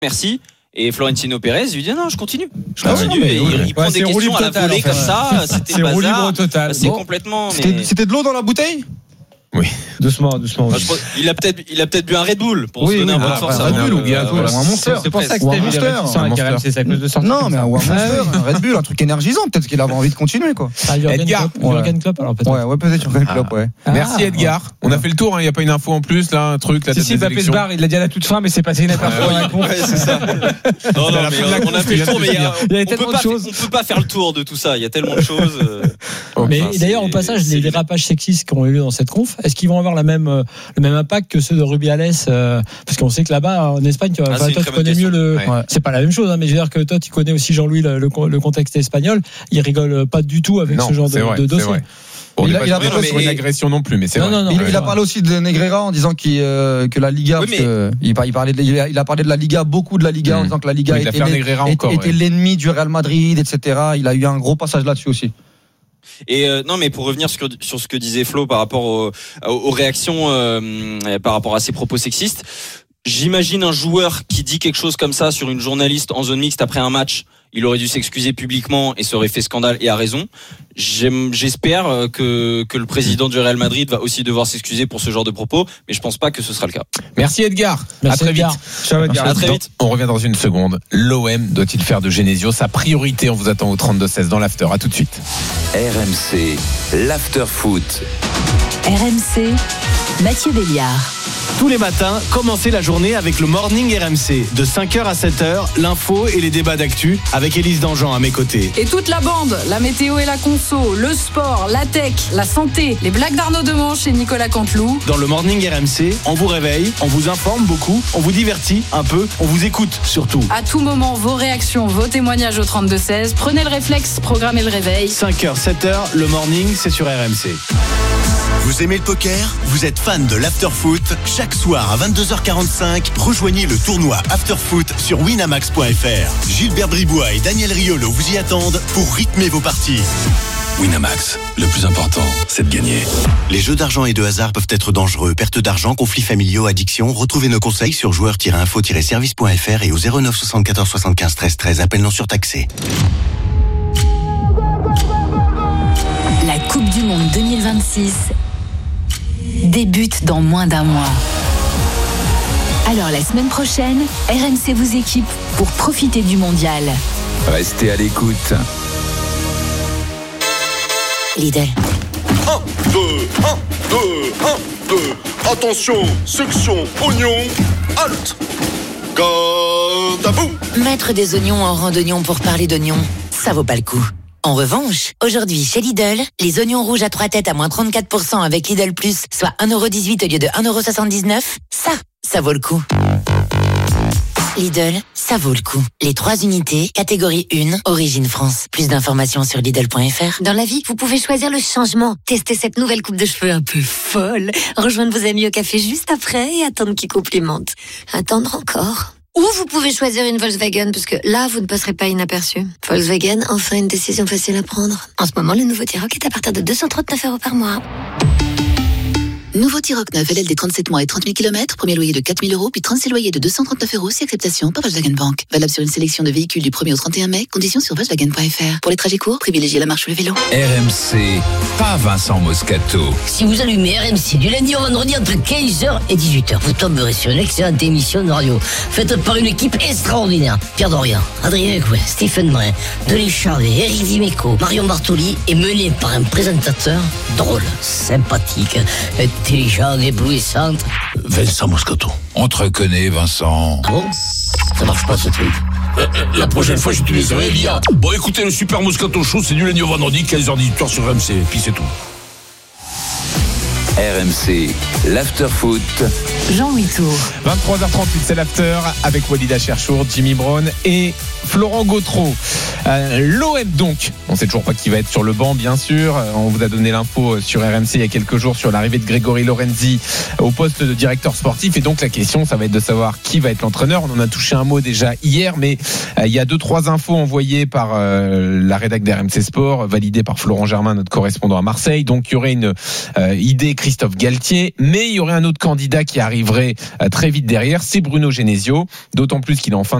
merci. Et Florentino Pérez lui dit non, je continue. Mais il prend des questions à la volée comme ça. C'était c'est roue bazar. libre total. C'est complètement. C'était de l'eau dans la bouteille ? Oui, doucement. Il a peut-être bu un Red Bull pour se donner un peu de force. Un Red Bull ou bien un Monster. C'est pour ça que c'était mis les réticents avec RMC, c'est à cause de sortir. Non, mais un Monster, un Red Bull, un truc énergisant. Peut-être qu'il avait envie de continuer, quoi. Jürgen Klopp, alors peut-être. Ouais, peut-être Jürgen Klopp, ouais. Merci Edgar. On a fait le tour, il n'y a pas une info en plus, là, un truc, la tête des élections. Il l'a dit à la toute fin, mais c'est passé inaperçu. C'est ça. Non, mais on a fait le tour, mais il y avait tellement de choses. On peut pas faire le tour de tout ça. Il y a tellement de choses. Mais d'ailleurs, au passage, les dérapages sexistes qui ont eu lieu dans cette conf, est-ce qu'ils vont avoir le même impact que ceux de Rubiales, parce qu'on sait que là-bas en Espagne, toi tu connais mieux c'est pas la même chose, mais je veux dire que toi tu connais aussi Jean-Louis le contexte espagnol, il rigole pas du tout avec ce genre de dossier. Bon, il a pas sur une agression non plus, mais c'est vrai. Il a parlé aussi de Negreira en disant que la Liga, il a parlé de la Liga, beaucoup de la Liga, en disant que la Liga était l'ennemi du Real Madrid, etc. Il a eu un gros passage là-dessus aussi. Et non, mais pour revenir sur ce que disait Flo par rapport aux réactions, par rapport à ses propos sexistes, j'imagine un joueur qui dit quelque chose comme ça sur une journaliste en zone mixte après un match. Il aurait dû s'excuser publiquement et ça aurait fait scandale, et a raison. J'espère que le président du Real Madrid va aussi devoir s'excuser pour ce genre de propos, mais je pense pas que ce sera le cas. Merci Edgar. Merci à très Edgar. vite. Ciao Edgar. À très vite. On revient dans une seconde. L'OM doit-il faire de Genesio sa priorité? On vous attend au 32-16 dans l'after. À tout de suite. RMC, l'after foot. RMC, Mathieu Béliard. Tous les matins, commencez la journée avec le Morning RMC. De 5h à 7h, l'info et les débats d'actu avec Élise Dangean à mes côtés. Et toute la bande, la météo et la conso, le sport, la tech, la santé, les blagues d'Arnaud Demanche et Nicolas Canteloup. Dans le Morning RMC, on vous réveille, on vous informe beaucoup, on vous divertit un peu, on vous écoute surtout. À tout moment, vos réactions, vos témoignages au 32-16. Prenez le réflexe, programmez le réveil. 5h, 7h, le Morning, c'est sur RMC. Vous aimez le poker ? Vous êtes fan de l'after-foot ? Chaque soir à 22h45, rejoignez le tournoi After-Foot sur Winamax.fr. Gilbert Bribois et Daniel Riolo vous y attendent pour rythmer vos parties. Winamax, le plus important, c'est de gagner. Les jeux d'argent et de hasard peuvent être dangereux. Perte d'argent, conflits familiaux, addiction. Retrouvez nos conseils sur joueurs-info-service.fr et au 09 74 75 13 13. Appel non surtaxé. La Coupe du Monde 2026 débute dans moins d'un mois. Alors la semaine prochaine, RMC vous équipe pour profiter du mondial. Restez à l'écoute. Lidl. 1, 2, 1, 2, 1, 2. Attention, section oignon, halte. Garde à vous. Mettre des oignons en rang d'oignons pour parler d'oignons, ça vaut pas le coup. En revanche, aujourd'hui chez Lidl, les oignons rouges à 3 têtes à moins 34% avec Lidl Plus, soit 1,18€ au lieu de 1,79€, ça vaut le coup. Lidl, ça vaut le coup. Les 3 unités, catégorie 1, origine France. Plus d'informations sur Lidl.fr. Dans la vie, vous pouvez choisir le changement. Testez cette nouvelle coupe de cheveux un peu folle. Rejoindre vos amis au café juste après et attendre qu'ils complimentent. Attendre encore. Ou vous pouvez choisir une Volkswagen, parce que là, vous ne passerez pas inaperçu. Volkswagen, enfin une décision facile à prendre. En ce moment, le nouveau T-Roc est à partir de 239€ par mois. Nouveau T-Roc 9, LLD 37 mois et 30 000 km, premier loyer de 4 000 €, puis 36 loyers de 239€ si acceptation par Volkswagen Bank. Valable sur une sélection de véhicules du 1er au 31 mai, conditions sur Volkswagen.fr. Pour les trajets courts, privilégiez la marche ou le vélo. RMC, pas Vincent Moscato. Si vous allumez RMC du lundi au vendredi entre 15h et 18h, vous tomberez sur une excellente émission de radio faite par une équipe extraordinaire. Pierre Dorian, Adrien Ecouet, Stephen Brun, Denis Charvet, Eric Dimeco, Marion Bartoli et mené par un présentateur drôle, sympathique, intelligent, éblouissant. Vincent Moscato. On te reconnaît, Vincent. Ah bon ? Ça marche pas ce truc. La prochaine fois, j'utiliserai l'IA. Bon, écoutez, le Super Moscato Show, c'est du lundi au vendredi, 15h-18h sur RMC. Et puis c'est tout. RMC, l'after-foot. Jean-Louis Tour. 23h38, c'est l'after avec Walida Cherchour, Jimmy Brown et Florent Gautreau. L'OM donc, on sait toujours pas qui va être sur le banc bien sûr. On vous a donné l'info sur RMC il y a quelques jours sur l'arrivée de Grégory Lorenzi au poste de directeur sportif, et donc la question ça va être de savoir qui va être l'entraîneur. On en a touché un mot déjà hier, mais il y a 2-3 infos envoyées par la rédac d'RMC Sport, validées par Florent Germain, notre correspondant à Marseille. Donc il y aurait une idée Christophe Galtier, mais il y aurait un autre candidat qui arriverait très vite derrière, c'est Bruno Genesio, d'autant plus qu'il est en fin